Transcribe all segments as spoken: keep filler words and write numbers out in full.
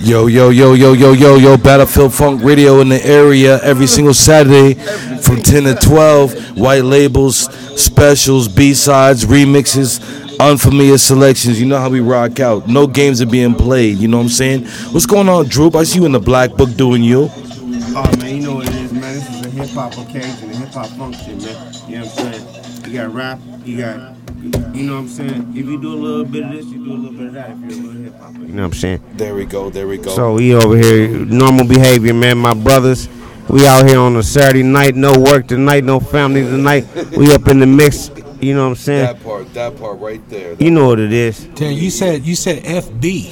Yo, yo, yo, yo, yo, yo, yo, Battlefield Funk Radio in the area every single Saturday from ten to twelve. White labels, specials, B-sides, remixes, unfamiliar selections. You know how we rock out. No games are being played, you know what I'm saying? What's going on, Droop? I see you in the black book doing you. Oh, man, you know what it is, man. This is a hip-hop occasion, a hip-hop funk shit, man. You know what I'm saying? You got rap, you got... You know what I'm saying? If you do a little bit of this, you do a little bit of that. If you're a little hip hop, you know what I'm saying? There we go, there we go. So we over here, normal behavior, man. My brothers, we out here on a Saturday night, no work tonight, no family tonight. We up in the mix. You know what I'm saying? That part, that part right there. You know what it is. Damn, you said you said F B,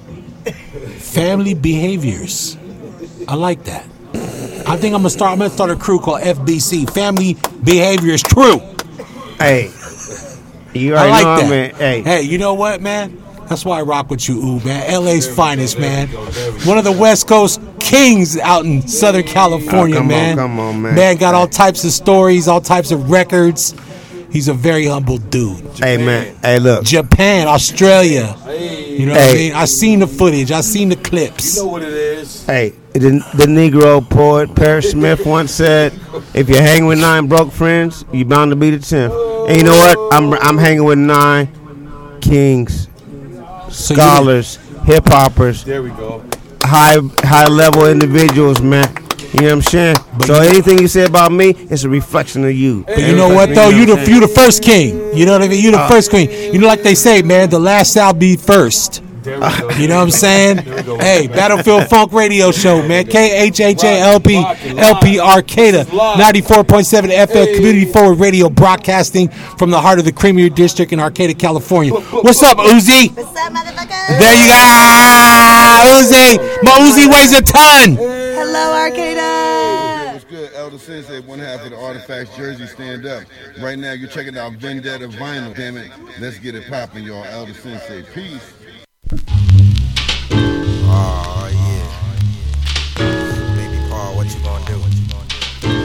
family behaviors. I like that. I think I'm gonna start. I'm gonna start a crew called F B C, Family Behaviors Crew. Hey. You I like know that. Man. Hey. hey, you know what, man? That's why I rock with you, Ooh, man. L A's finest, man. One of the West Coast kings out in Southern California, oh, come man. On, come on, man. Man got all types of stories, all types of records. He's a very humble dude. Hey, man. Hey, look. Japan, Australia. You know what hey. I mean? I seen the footage. I seen the clips. You know what it is. Hey, the, the Negro poet Paris Smith once said, if you hang with nine broke friends, you're bound to be the tenth. And you know what? I'm I'm hanging with nine kings, so scholars, hip hoppers. There we go. High high level individuals, man. You know what I'm saying? But so you, anything you say about me, it's a reflection of you. But you know what though? You the you the first king. You know what I mean? You the uh, first queen. You know, like they say, man, the last shall be first. Uh, you know what I'm saying? Hey, Battlefield Funk Radio Show, man. K H H A L P L P Arcata, ninety-four point seven F M Community Forward Radio, broadcasting from the heart of the Creamier District in Arcata, California. What's up, Uzi? What's up, motherfucker? There you go, ah, Uzi. My Uzi weighs a ton. Hello, Arcata. What's good? Elder Sensei, one half of the Artifacts Jersey Stand Up. Right now, you're checking out Vendetta Vinyl. Damn it, let's get it popping, y'all. Elder Sensei, peace.